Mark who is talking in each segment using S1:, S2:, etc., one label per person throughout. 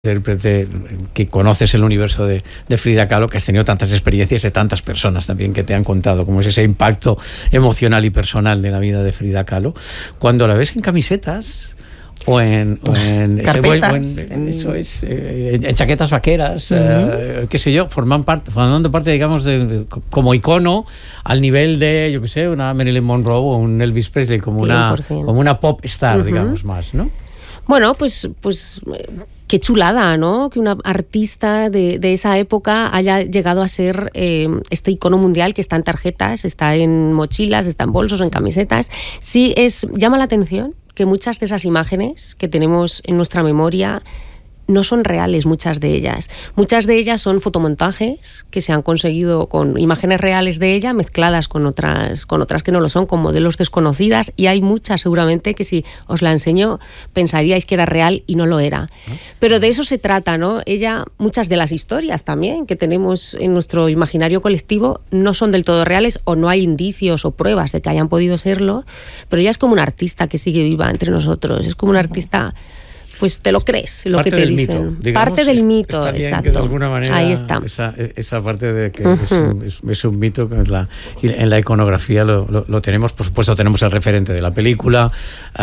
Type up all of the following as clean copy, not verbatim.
S1: intérprete que conoces el universo de Frida Kahlo, que has tenido tantas experiencias de tantas personas también que te han contado cómo es ese impacto emocional y personal de la vida de Frida Kahlo, cuando la ves en camisetas o en
S2: carpetas,
S1: en chaquetas vaqueras, qué sé yo, formando parte, digamos, como icono al nivel de, yo qué sé, una Marilyn Monroe o un Elvis Presley, como una pop star, digamos, más, ¿no?
S3: Bueno, pues qué chulada, ¿no? Que una artista de esa época haya llegado a ser este icono mundial que está en tarjetas, está en mochilas, está en bolsos, en camisetas. Sí, llama la atención que muchas de esas imágenes que tenemos en nuestra memoria no son reales, muchas de ellas. Muchas de ellas son fotomontajes que se han conseguido con imágenes reales de ella mezcladas con otras que no lo son, con modelos desconocidas, y hay muchas seguramente que si os la enseño pensaríais que era real y no lo era. Pero de eso se trata, ¿no? Ella, muchas de las historias también que tenemos en nuestro imaginario colectivo no son del todo reales o no hay indicios o pruebas de que hayan podido serlo, pero ella es como una artista que sigue viva entre nosotros, es como una artista... Pues te lo crees, lo
S1: parte
S3: que te
S1: del
S3: dicen.
S1: Mito, digamos,
S3: parte del mito,
S1: está bien,
S3: exacto.
S1: que de alguna manera
S3: ahí está.
S1: Esa parte de que es un mito, que en la iconografía lo tenemos. Por supuesto tenemos el referente de la película,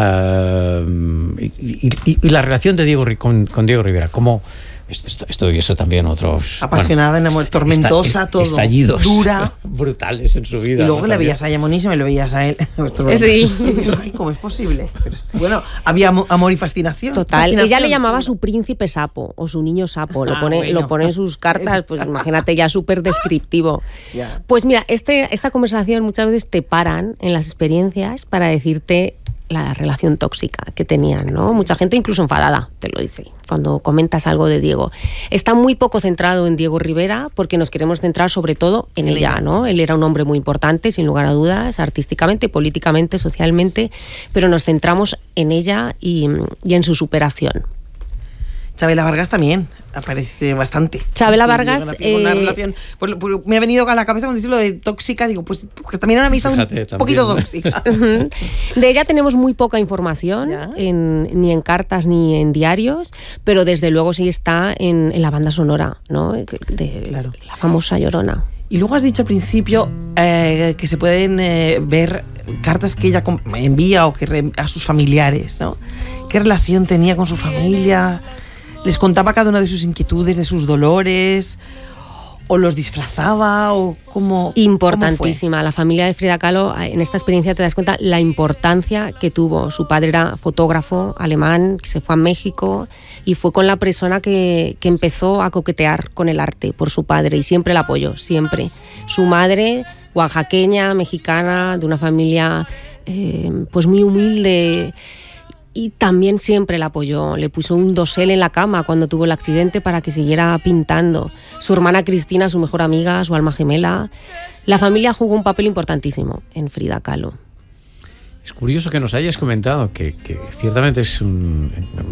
S1: y la relación de con Diego Rivera, como esto y eso también otros...
S2: Apasionada, tormentosa, todo.
S1: Estallidos
S2: dura.
S1: Brutales en su vida.
S2: Y luego
S1: ¿no?
S2: le veías a ella monísima y le veías a él.
S3: Sí.
S2: Y dices, ay, ¿cómo es posible? Pero, bueno, había amor y fascinación.
S3: Total. Ella le llamaba su príncipe sapo o su niño sapo. Lo pone en sus cartas, pues imagínate, ya súper descriptivo.
S2: Ya.
S3: Pues mira, esta conversación muchas veces te paran en las experiencias para decirte la relación tóxica que tenían, ¿no? Sí. Mucha gente incluso enfadada te lo dice cuando comentas algo de Diego. Está muy poco centrado en Diego Rivera porque nos queremos centrar sobre todo en ella, ¿no? Él era un hombre muy importante, sin lugar a dudas, artísticamente, políticamente, socialmente, pero nos centramos en ella y en su superación.
S2: Chabela Vargas también aparece bastante.
S3: Chabela Vargas...
S2: Una relación, pues, me ha venido a la cabeza cuando decís lo de tóxica, digo, pues porque también era una amistad un poquito tóxica.
S3: De ella tenemos muy poca información, ni en cartas ni en diarios, pero desde luego sí está en la banda sonora, ¿no? Claro. La famosa Llorona.
S2: Y luego has dicho al principio que se pueden ver cartas que ella envía o que a sus familiares, ¿no? ¿Qué relación tenía con su familia? ¿Les contaba cada una de sus inquietudes, de sus dolores? ¿O los disfrazaba? ¿O cómo?
S3: Importantísima. La familia de Frida Kahlo, en esta experiencia te das cuenta la importancia que tuvo. Su padre era fotógrafo alemán, que se fue a México y fue con la persona que empezó a coquetear con el arte por su padre y siempre la apoyó, siempre. Su madre, oaxaqueña, mexicana, de una familia pues muy humilde, y también siempre la apoyó. Le puso un dosel en la cama cuando tuvo el accidente para que siguiera pintando. Su hermana Cristina, su mejor amiga, su alma gemela. La familia jugó un papel importantísimo en Frida Kahlo.
S1: Es curioso que nos hayas comentado que ciertamente es un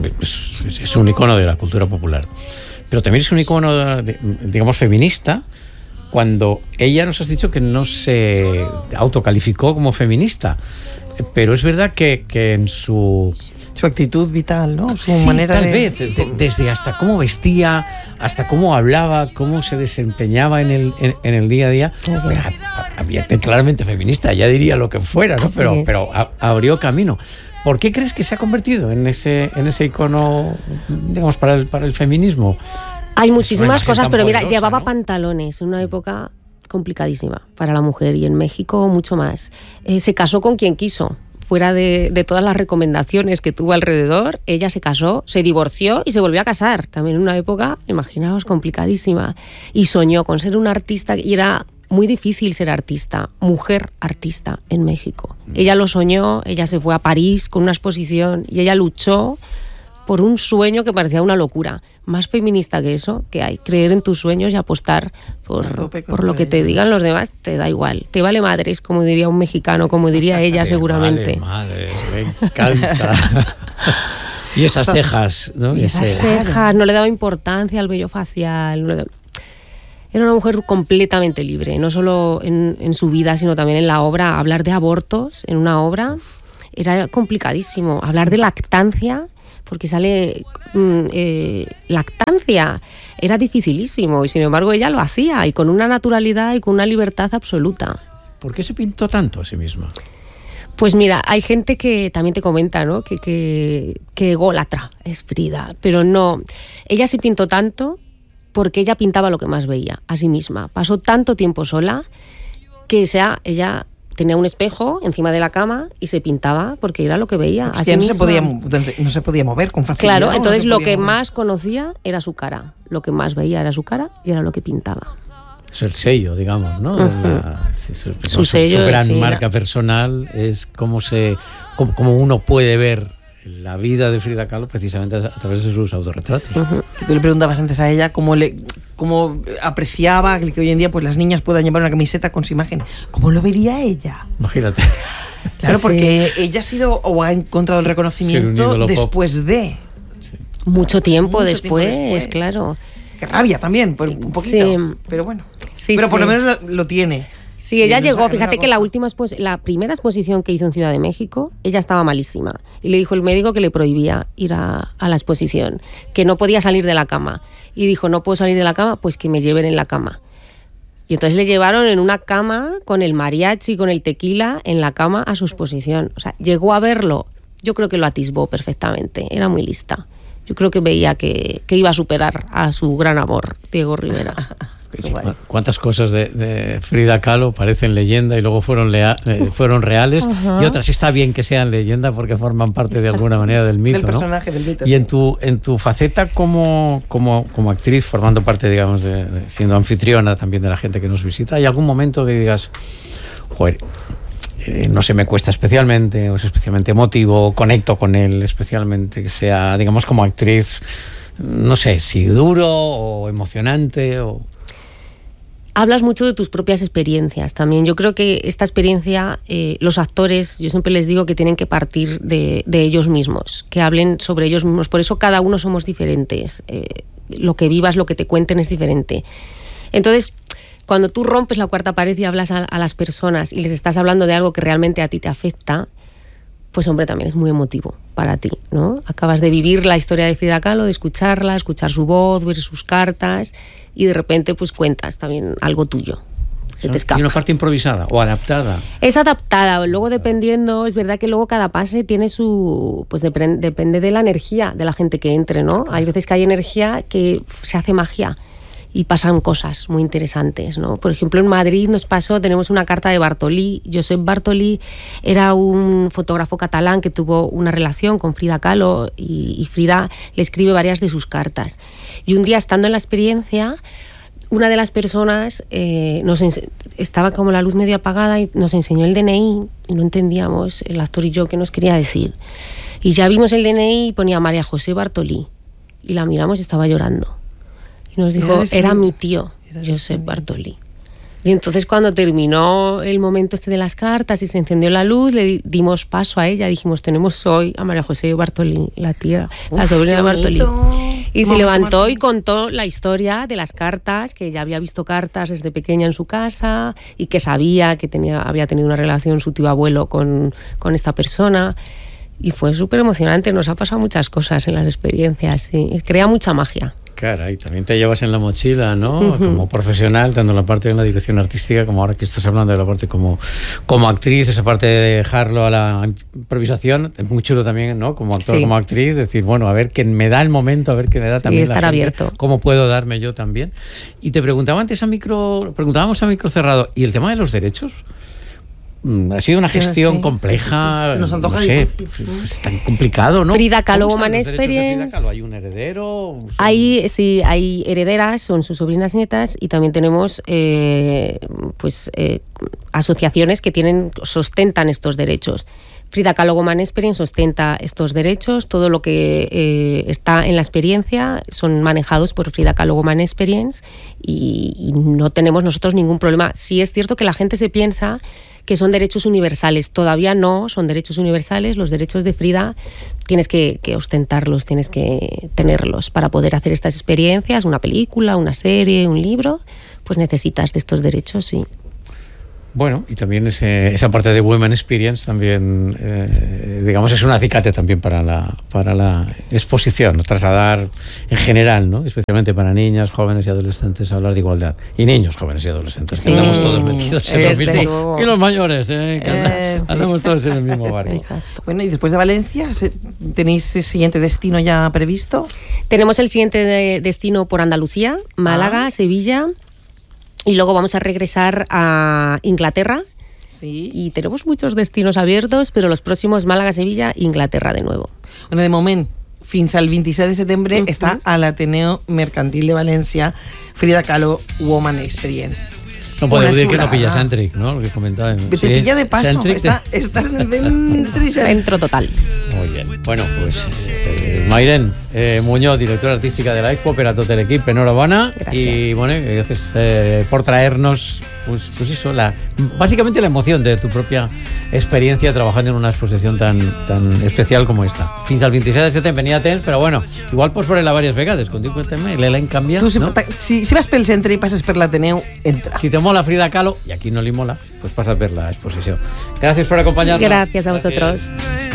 S1: icono de la cultura popular, pero también es un icono, digamos, feminista, cuando ella nos has dicho que no se autocalificó como feminista. Pero es verdad que en su
S2: actitud vital, ¿no? Su
S1: sí,
S2: manera
S1: tal vez, desde hasta cómo vestía, hasta cómo hablaba, cómo se desempeñaba en el día a día. Bueno, había claramente feminista, ya diría lo que fuera, ¿no? Pero abrió camino. ¿Por qué crees que se ha convertido en ese icono, digamos, para el feminismo?
S3: Hay muchísimas cosas, pero mira, llevaba,
S1: ¿no?,
S3: pantalones en una época complicadísima para la mujer, y en México mucho más. Se casó con quien quiso. Fuera de todas las recomendaciones que tuvo alrededor, ella se casó, se divorció y se volvió a casar. También en una época, imaginaos, complicadísima. Y soñó con ser una artista, y era muy difícil ser artista, mujer artista en México. Ella lo soñó, ella se fue a París con una exposición y ella luchó por un sueño que parecía una locura. Más feminista que eso, que hay. Creer en tus sueños y apostar por lo que te digan los demás, te da igual. Te vale madres, como diría un mexicano, como diría ella seguramente.
S1: Vale madres, me encanta. Y esas cejas, ¿no?
S3: Y esas cejas, no le daba importancia al vello facial. Era una mujer completamente libre, no solo en su vida, sino también en la obra. Hablar de abortos en una obra era complicadísimo. Hablar de lactancia porque sale lactancia. Era dificilísimo y sin embargo ella lo hacía y con una naturalidad y con una libertad absoluta.
S1: ¿Por qué se pintó tanto a sí misma?
S3: Pues mira, hay gente que también te comenta, ¿no? que ególatra es Frida, pero no. Ella se pintó tanto porque ella pintaba lo que más veía a sí misma. Pasó tanto tiempo sola que ella tenía un espejo encima de la cama y se pintaba porque era lo que veía.
S2: Pues ya no se podía mover con facilidad.
S3: Claro, entonces lo que más conocía era su cara. Lo que más veía era su cara y era lo que pintaba.
S1: Es el sello, digamos, ¿no?
S3: Su sello,
S1: su gran marca personal es cómo uno puede ver la vida de Frida Kahlo precisamente a través de sus autorretratos.
S2: Tú le preguntabas antes a ella cómo apreciaba que hoy en día pues las niñas puedan llevar una camiseta con su imagen. ¿Cómo lo vería ella?
S1: Imagínate.
S2: Claro, porque ella ha sido o ha encontrado el reconocimiento después de...
S3: Sí. Mucho tiempo después, claro.
S2: Qué rabia también, un poquito, sí. Pero bueno.
S3: Sí,
S2: pero por lo menos lo tiene.
S3: Sí, ella llegó, fíjate que la primera exposición que hizo en Ciudad de México, ella estaba malísima. Y le dijo el médico que le prohibía ir a la exposición, que no podía salir de la cama. Y dijo, no puedo salir de la cama, pues que me lleven en la cama. Y entonces le llevaron en una cama con el mariachi, con el tequila, en la cama a su exposición. O sea, llegó a verlo. Yo creo que lo atisbó perfectamente, era muy lista. Yo creo que veía que iba a superar a su gran amor, Diego Rivera.
S1: ¿Cuántas cosas de Frida Kahlo parecen leyenda y luego fueron reales? Uh-huh. Y otras está bien que sean leyenda porque forman parte de alguna manera del mito,
S2: del personaje, ¿no? Del mito.
S1: Y en tu faceta como actriz, formando parte, digamos, siendo anfitriona también de la gente que nos visita, ¿hay algún momento que digas, joder, no se me cuesta especialmente, o es especialmente emotivo, conecto con él especialmente, que sea, digamos, como actriz, no sé, si duro o emocionante o...
S3: Hablas mucho de tus propias experiencias también. Yo creo que esta experiencia, los actores, yo siempre les digo que tienen que partir de ellos mismos, que hablen sobre ellos mismos. Por eso cada uno somos diferentes. Lo que vivas, lo que te cuenten es diferente. Entonces, cuando tú rompes la cuarta pared y hablas a las personas y les estás hablando de algo que realmente a ti te afecta, pues hombre, también es muy emotivo para ti, ¿no? Acabas de vivir la historia de Frida Kahlo, de escucharla, escuchar su voz, ver sus cartas y de repente pues cuentas también algo tuyo. Se te escapa.
S1: ¿Y una parte improvisada o adaptada?
S3: Es adaptada, luego dependiendo, es verdad que luego cada pase tiene su... pues depende de la energía de la gente que entre, ¿no? Hay veces que hay energía que se hace magia y pasan cosas muy interesantes, ¿no? Por ejemplo, en Madrid nos pasó, tenemos una carta de Bartolí. Josep Bartolí era un fotógrafo catalán que tuvo una relación con Frida Kahlo y Frida le escribe varias de sus cartas. Y un día, estando en la experiencia, una de las personas estaba como la luz medio apagada y nos enseñó el DNI y no entendíamos, el actor y yo, qué nos quería decir. Y ya vimos el DNI y ponía María José Bartolí. Y la miramos y estaba llorando. Y nos dijo, era mi tío, Josep Bartolí. Y entonces cuando terminó el momento de las cartas y se encendió la luz, le dimos paso a ella. Dijimos, tenemos hoy a María José Bartolí, la tía, la sobrina de Bartolí. Y se levantó y contó la historia de las cartas, que ella había visto cartas desde pequeña en su casa y que sabía que había tenido una relación su tío abuelo con esta persona. Y fue súper emocionante, nos ha pasado muchas cosas en las experiencias, sí. Crea mucha magia.
S1: Claro, y también te llevas en la mochila, ¿no? Uh-huh. Como profesional, tanto en la parte de la dirección artística, como ahora que estás hablando de la parte como actriz, esa parte de dejarlo a la improvisación, es muy chulo también, ¿no? Como actor, sí. Como actriz, decir, bueno, a ver qué me da el momento, a ver qué me da también la gente,
S3: abierto.
S1: Cómo puedo darme yo también. Y te preguntaba antes preguntábamos a micro cerrado, ¿y el tema de los derechos? Ha sido una gestión compleja,
S2: Se nos antoja,
S1: no sé, es tan complicado, ¿no?
S3: Frida Kahlo Woman Experience.
S1: ¿Hay un heredero?
S3: Hay herederas, son sus sobrinas nietas, y también tenemos asociaciones que sostentan estos derechos. Frida Kahlo Woman Experience ostenta estos derechos, todo lo que está en la experiencia son manejados por Frida Kahlo Woman Experience y no tenemos nosotros ningún problema. Sí es cierto que la gente se piensa que son derechos universales. Todavía no son derechos universales. Los derechos de Frida tienes que ostentarlos, tienes que tenerlos para poder hacer estas experiencias, una película, una serie, un libro, pues necesitas de estos derechos, sí.
S1: Bueno, y también esa parte de Women Experience también, digamos, es un acicate también para la exposición, ¿no? Trasladar en general, ¿no? Especialmente para niñas, jóvenes y adolescentes, hablar de igualdad. Y niños, jóvenes y adolescentes, que andamos todos metidos en lo mismo. Y los mayores, que andamos todos en el mismo barco.
S2: Bueno, y después de Valencia, ¿tenéis el siguiente destino ya previsto?
S3: Tenemos el siguiente destino por Andalucía, Málaga, Sevilla. Y luego vamos a regresar a Inglaterra.
S2: Sí.
S3: Y tenemos muchos destinos abiertos, pero los próximos Málaga, Sevilla, Inglaterra de nuevo.
S2: Bueno, de moment, fins al 26 de setembre està a l'Ateneo Mercantil de València Frida Kahlo Woman Experience.
S1: No podeu dir que no pilla cèntric, ¿no? Lo que comentàvem.
S2: Te pilla de paso. Estás en el
S3: centro total.
S1: Muy bien. Bueno, pues Mairen Muñoz, directora artística de la Expo, per a tot l'equip, enhorabona. Y bueno, gracias por traernos pues eso, básicamente la emoción de tu propia experiencia trabajando en una exposición tan especial como esta. Fins al 26 de setembre n'hi ha temps, però bueno, igual pots veure-la diverses vegades, continua el tema, l'any canvia,
S2: tu,
S1: no?
S2: Si vas pel centre i passes per l'Ateneu, entra.
S1: Si te mola Frida Kahlo, y aquí no li mola, pues pasas a ver la exposición. Gracias por acompañarnos.
S3: Gracias a vosotros.